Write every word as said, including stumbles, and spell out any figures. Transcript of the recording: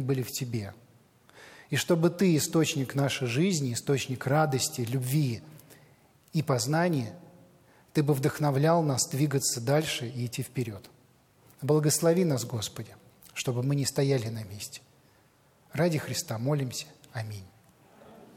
были в Тебе. И чтобы Ты, источник нашей жизни, источник радости, любви и познания, Ты бы вдохновлял нас двигаться дальше и идти вперед. Благослови нас, Господи, чтобы мы не стояли на месте. Ради Христа молимся. Аминь.